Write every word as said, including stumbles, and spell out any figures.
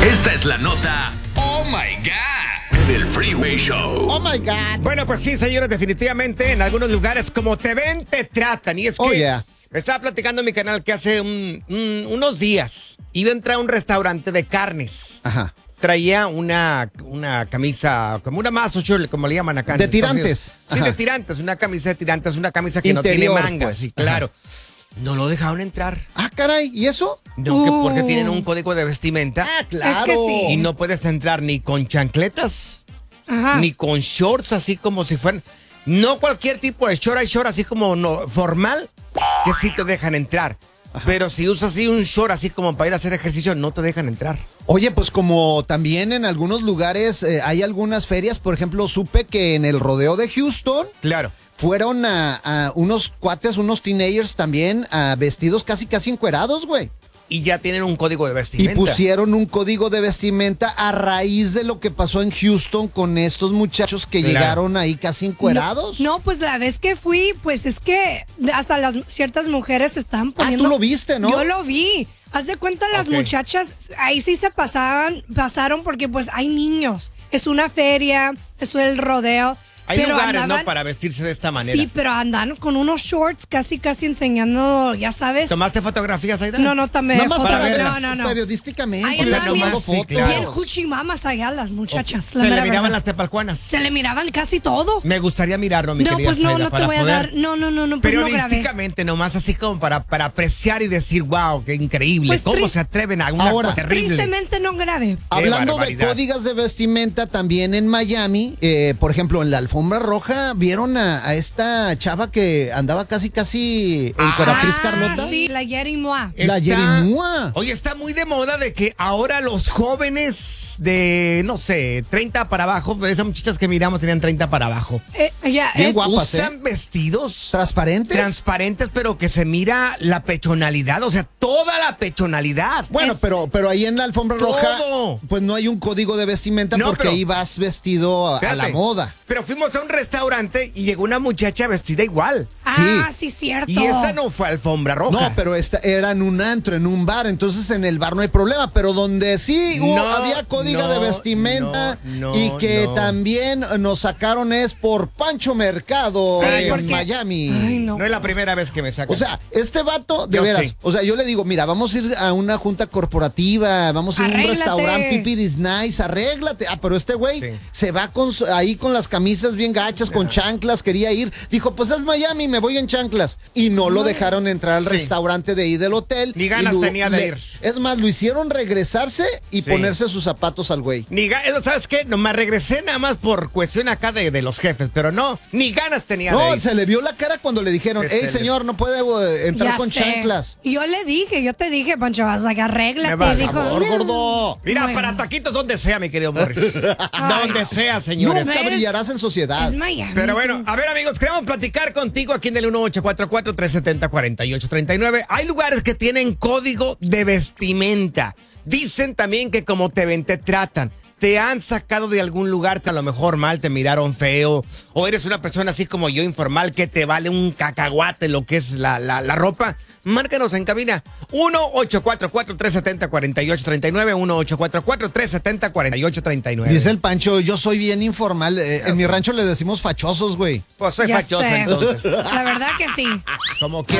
Esta es la nota Oh My God del Freeway Show. Oh my God. Bueno, pues sí, señores, definitivamente en algunos lugares como te ven, te tratan. Y es que Oh, yeah. estaba platicando en mi canal que hace un- un- unos días iba a entrar a un restaurante de carnes. Ajá. Traía una, una camisa, como una mazo short, como le llaman acá. en De Estados tirantes. Unidos. Sí, Ajá. de tirantes, una camisa de tirantes, una camisa que Interior, no tiene mangas. pues. Sí, claro. No lo dejaron entrar. Ah, caray, ¿y eso? No, que porque Uh. tienen un código de vestimenta. Ah, claro. Es que sí. Y no puedes entrar ni con chancletas, Ajá. ni con shorts así como si fueran. No cualquier tipo de short, hay short así como no, formal, que sí te dejan entrar. Pero si usas así un short así como para ir a hacer ejercicio, no te dejan entrar. Oye, pues como también en algunos lugares eh, hay algunas ferias, por ejemplo, supe que en el rodeo de Houston Claro. fueron a, a unos cuates, unos teenagers también, a vestidos casi casi encuerados, güey. Y ya tienen un código de Y vestimenta. pusieron un código de vestimenta a raíz de lo que pasó en Houston con estos muchachos que Claro. llegaron ahí casi encuerados. No, pues la vez que fui, pues es que hasta las ciertas mujeres se estaban Ah, poniendo. tú lo viste, ¿no? Yo lo vi. Haz de cuenta, las Ok. muchachas ahí sí se pasaban, pasaron porque pues hay niños. Es una feria, es el rodeo. Hay pero lugares, andaban- ¿no? Para vestirse de esta manera. Sí, pero andan con unos shorts casi casi enseñando, ya sabes. ¿Tomaste fotografías, Aida? No, no, también. Nada más foto- para ver, no, no, no. periodísticamente. Ahí o sea, andaban tomado bien, sí, fotos. claro. Bien cuchimamas allá las muchachas. la Se mera le miraban verdad. las tepalcuanas. Se le miraban casi todo. Me gustaría mirarlo, mi No, querida pues no, Zaida, no te para voy a poder dar. No, no, no, no, pues no grabé. periodísticamente, nomás así como para, para apreciar y decir, wow, qué increíble. Pues ¿Cómo tri- se atreven a una Ahora, cosa terrible? Tristemente no grabé. Hablando de barbaridad. códigos de vestimenta, también en Miami, eh, por ejemplo, en la alfombra roja, ¿vieron a, a esta chava que andaba casi, casi en Coratriz Carlota? Ah, sí, la Yeri Moa. La Yerimúa. Oye, está muy de moda de que ahora los jóvenes de, no sé, treinta para abajo, esas muchachas que miramos tenían treinta para abajo, Eh, ya, Bien es- guapas, usan ¿eh? vestidos ¿Transparentes? transparentes, pero que se mira la pechonalidad, o sea, toda la pechonalidad. Bueno, Es- pero, pero ahí en la alfombra roja, Todo. pues no hay un código de vestimenta No, porque pero- ahí vas vestido a, a la Espérate. moda. Pero fuimos a un restaurante y llegó una muchacha vestida igual. Ah, sí, cierto. Y esa no fue alfombra roja. No, pero esta era en un antro, en un bar, entonces en el bar no hay problema, pero donde sí hubo- No, había código no, de vestimenta no, no, y que no. también nos sacaron es por Pancho Mercado Sí, en porque- Miami. Ay, no. No es la primera vez que me sacan. O sea, este vato, de Yo veras, sí. o sea, yo le digo, mira, vamos a ir a una junta corporativa, vamos a ir a un Arréglate. restaurante, pipiris nice, arréglate. Ah, pero este güey Sí. se va con su- ahí con las camisas bien gachas, con chanclas, quería ir. Dijo, pues es Miami, me voy en chanclas. Y no lo dejaron entrar al Sí. restaurante de ahí del hotel. Ni ganas Y lo- tenía de le- ir. Es más, lo hicieron regresarse y Sí. ponerse sus zapatos al güey. Ni ga- ¿sabes qué? No, me regresé nada más por cuestión acá de, de los jefes, pero no, ni ganas tenía de No, ir. se le vio la cara cuando le dijeron, Que hey, se les- señor, no puede eh, entrar Ya con sé. chanclas. Y yo le dije, yo te dije, Pancho, vas a arréglate. Me vas, Dijo, Por "No". gordo. Mira, Bueno. para taquitos donde sea, mi querido Morris. donde sea, señores. Nunca ¿ves? brillarás en sociedad. Es Miami. Pero bueno, a ver amigos, queremos platicar contigo aquí en el uno ocho cuatro cuatro, tres siete cero, cuatro ocho tres nueve. Hay lugares que tienen código de vestimenta. Dicen también que como te ven, te tratan. Te han sacado de algún lugar, te a lo mejor mal, te miraron feo, o eres una persona así como yo, informal, que te vale un cacahuate lo que es la, la, la ropa. Márcanos en cabina uno ocho cuatro cuatro, tres siete cero, cuatro ocho tres nueve, uno ocho cuatro cuatro, tres siete cero, cuatro ocho tres nueve. Dice el Pancho, yo soy bien informal. eh, en mi rancho le decimos fachosos, güey. Pues soy Ya fachoso sé. entonces. La verdad que sí. Como quiera.